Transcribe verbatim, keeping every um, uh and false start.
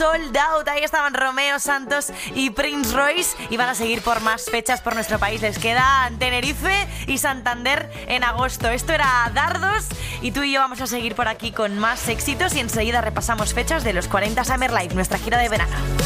sold out. Ahí estaban Romeo Santos y Prince Royce y van a seguir por más fechas por nuestro país. Les quedan Tenerife y Santander en agosto. Esto era Dardos y tú y yo vamos a seguir por aquí con más éxitos y enseguida repasamos fechas de los cuarenta Summer Live, nuestra gira de verano.